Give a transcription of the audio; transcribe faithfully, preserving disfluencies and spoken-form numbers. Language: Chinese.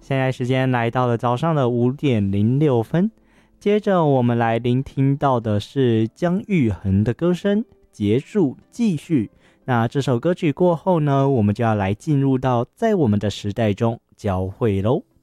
现在时间来到了早上的五点零六分，接着我们来聆听到的是姜育恒的歌声，结束继续。那这首歌曲过后呢，我们就要来进入到在我们的时代中交汇喽。